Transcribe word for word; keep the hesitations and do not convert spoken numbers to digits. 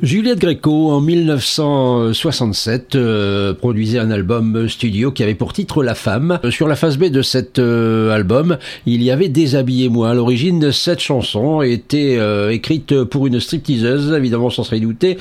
Juliette Gréco, en mille neuf cent soixante-sept, euh, produisait un album studio qui avait pour titre La Femme. Sur la face B de cet euh, album, il y avait Déshabillez-moi. À l'origine, cette chanson était euh, écrite pour une stripteaseuse, évidemment sans se douter,